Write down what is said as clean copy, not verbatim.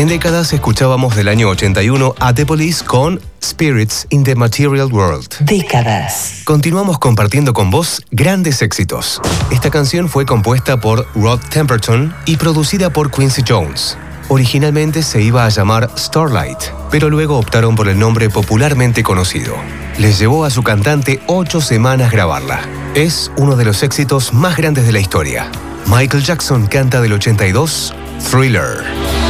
En décadas escuchábamos del año 81 a The Police con Spirits in the Material World. Décadas. Continuamos compartiendo con vos grandes éxitos. Esta canción fue compuesta por Rod Temperton y producida por Quincy Jones. Originalmente se iba a llamar Starlight, pero luego optaron por el nombre popularmente conocido. Les llevó a su cantante 8 semanas grabarla. Es uno de los éxitos más grandes de la historia. Michael Jackson canta del 82, Thriller.